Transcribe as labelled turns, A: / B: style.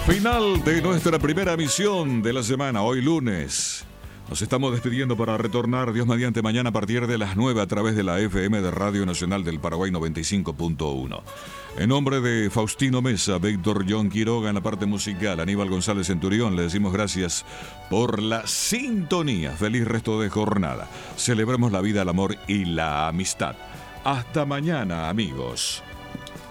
A: Final de nuestra primera emisión de la semana, hoy lunes. Nos estamos despidiendo para retornar, Dios mediante, mañana a partir de las 9 a través de la FM de Radio Nacional del Paraguay 95.1. En nombre de Faustino Mesa, Víctor John Quiroga en la parte musical, Aníbal González Centurión, le decimos gracias por la sintonía. Feliz resto de jornada. Celebremos la vida, el amor y la amistad. Hasta mañana, amigos.